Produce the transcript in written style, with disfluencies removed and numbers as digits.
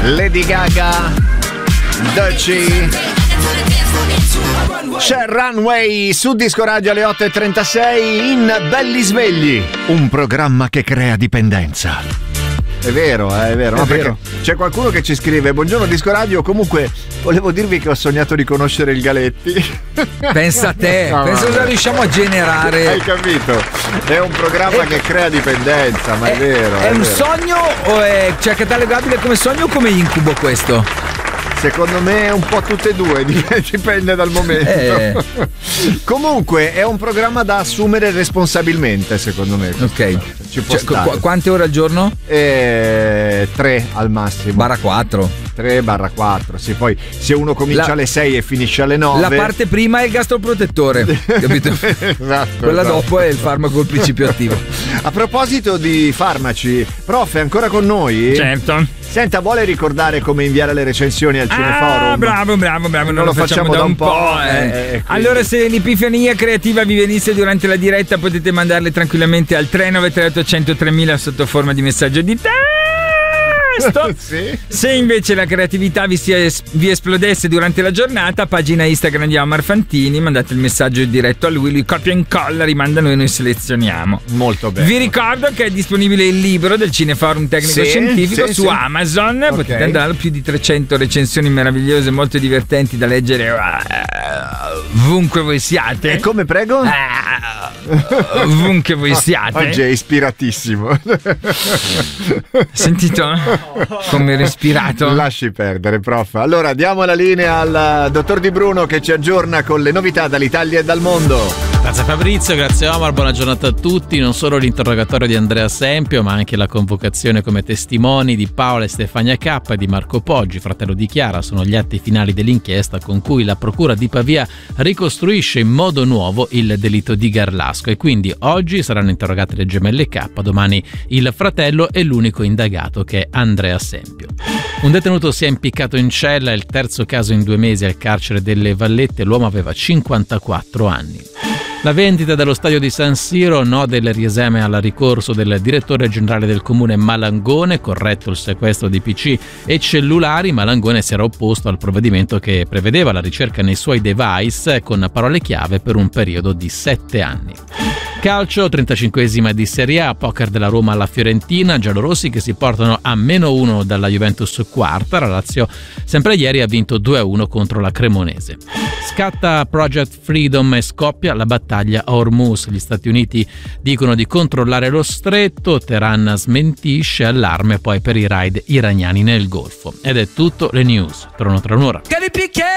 Lady Gaga, Dutchie, c'è Runway su Disco Radio alle 8:36 in Belli Svegli, un programma che crea dipendenza. È vero, è vero. No, perché c'è qualcuno che ci scrive: buongiorno Disco Radio, comunque volevo dirvi che ho sognato di conoscere il Galetti. Pensa a te, no, pensa cosa riusciamo a generare. Hai capito? È un programma che crea dipendenza, ma è vero. È un sogno o è catalogabile come sogno o come incubo questo? Secondo me è un po' tutte e due, dipende dal momento. Comunque è un programma da assumere responsabilmente, secondo me. Ok. Ci può stare. Quante ore al giorno? 3 al massimo. /4. 3/4. Sì, poi se uno comincia alle 6 e finisce alle 9. La parte prima è il gastroprotettore, capito? Esatto. Quella dopo è il farmaco col principio attivo. A proposito di farmaci, prof, è ancora con noi? Certo. Senta, vuole ricordare come inviare le recensioni al Cineforum? Bravo, non lo facciamo da un po'. Allora, se l'epifania creativa vi venisse durante la diretta, potete mandarle tranquillamente al 3938 3000 sotto forma di messaggio di testo. Sì. Se invece la creatività vi esplodesse durante la giornata, pagina Instagram di Omar Fantini, mandate il messaggio diretto a lui copia e incolla, rimanda noi selezioniamo. Molto bene. Vi ricordo che è disponibile il libro del Cineforum Tecnico Scientifico su Amazon. Potete andare, più di 300 recensioni meravigliose, molto divertenti da leggere ovunque voi siate. E come, prego? Ovunque voi siate. Oggi è ispiratissimo. Sentito? Come respirato. Lasci perdere, prof. Allora diamo la linea al dottor Di Bruno che ci aggiorna con le novità dall'Italia e dal mondo. Grazie Fabrizio, grazie Omar, buona giornata a tutti. Non solo l'interrogatorio di Andrea Sempio, ma anche la convocazione come testimoni di Paola e Stefania K e di Marco Poggi, fratello di Chiara, sono gli atti finali dell'inchiesta con cui la procura di Pavia ricostruisce in modo nuovo il delitto di Garlasco, e quindi oggi saranno interrogate le gemelle K, domani il fratello e l'unico indagato che è Andrea Sempio. Un detenuto si è impiccato in cella, il terzo caso in 2 mesi al carcere delle Vallette, l'uomo aveva 54 anni. La vendita dello stadio di San Siro, no del riesame al ricorso del direttore generale del comune Malangone, corretto il sequestro di PC e cellulari. Malangone si era opposto al provvedimento che prevedeva la ricerca nei suoi device con parole chiave per un periodo di 7 anni. Calcio, 35esima di Serie A, poker della Roma alla Fiorentina, giallorossi che si portano a -1 dalla Juventus quarta, la Lazio sempre ieri ha vinto 2-1 contro la Cremonese. Scatta Project Freedom e scoppia la battaglia a Hormuz, gli Stati Uniti dicono di controllare lo stretto, Teheran smentisce, allarme poi per i raid iraniani nel Golfo. Ed è tutto, le news, torno tra un'ora.